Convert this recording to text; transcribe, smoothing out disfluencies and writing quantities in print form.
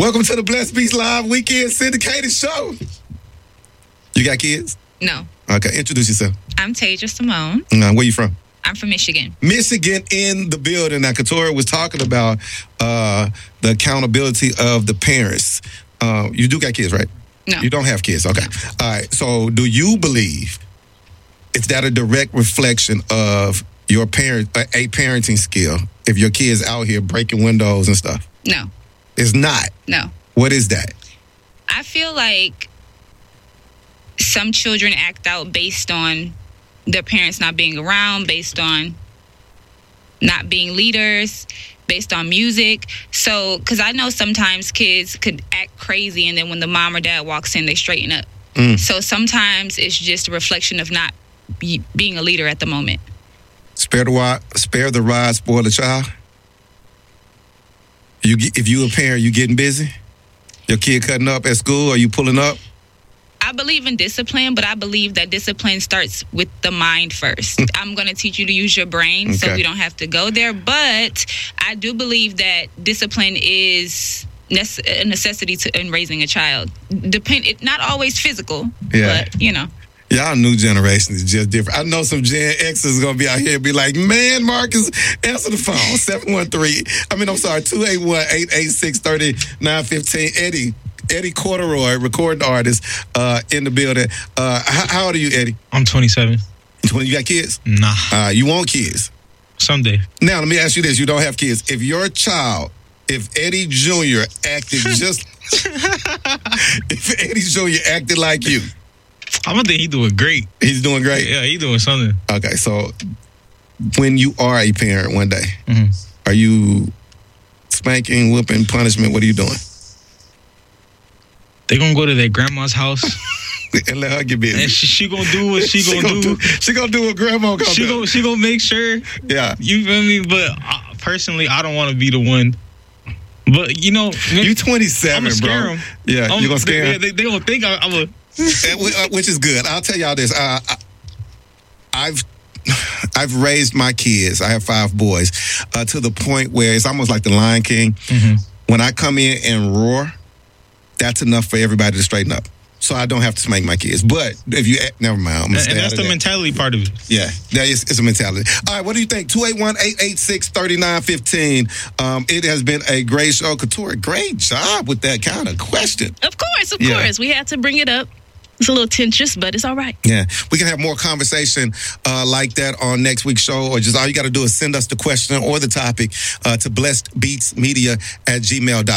Welcome to the Blessed Beats Live Weekend Syndicated Show. You got kids? No. Okay, introduce yourself. I'm Tasia Simone. Where you from? I'm from Michigan. Michigan in the building. Now, Katora was talking about the accountability of the parents. You do got kids, right? No. You don't have kids. Okay. All right. So do you believe, is that a direct reflection of your parenting skill if your kids out here breaking windows and stuff? No. It's not. No. What is that? I feel like some children act out based on their parents not being around, based on not being leaders, based on music. So, because I know sometimes kids could act crazy and then when the mom or dad walks in, they straighten up. So sometimes it's just a reflection of not being a leader at the moment. Spare the rod, spoil the child. If you a parent, you getting busy? Your kid cutting up at school, or you pulling up? I believe in discipline, but I believe that discipline starts with the mind first. I'm going to teach you to use your brain so we don't have to go there. But I do believe that discipline is a necessity in raising a child. Not always physical, but, you know. Y'all new generation is just different. I know some Gen X is going to be out here and be like, man, Marcus, answer the phone. 281-886-3915. Eddie Corduroy, recording artist in the building. How old are you, Eddie? I'm 27. You got kids? Nah. You want kids? Someday. Now, let me ask you this. You don't have kids. If your child, if Eddie Jr. acted just... if Eddie Jr. acted like you... I'm gonna think he's doing great. He's doing great? Yeah, he's doing something. Okay, so when you are a parent one day, are you spanking, whooping, punishment? What are you doing? They gonna go to their grandma's house and let her get busy. And she gonna do what she gonna do. She gonna do what grandma gonna do. She gonna make sure. Yeah. You feel me? But personally, I don't want to be the one. But you know, you 27, I'm gonna scare bro. them. Yeah, you gonna scare them? They gonna think I'm a. Which is good. I'll tell y'all this. I've raised my kids. I have 5 boys to the point where it's almost like the Lion King. When I come in and roar, that's enough for everybody to straighten up. So I don't have to spank my kids. But if you never mind, I'm gonna stay and that's out the of that. mentality part of it. Yeah, it's a mentality. All right, what do you think? 281-886-3915. It has been a great show. Katora, great job with that kind of question. Of course. We had to bring it up. It's a little tensious, but it's all right. Yeah, we can have more conversation like that on next week's show, or just all you got to do is send us the question or the topic to blessedbeatsmedia@gmail.com.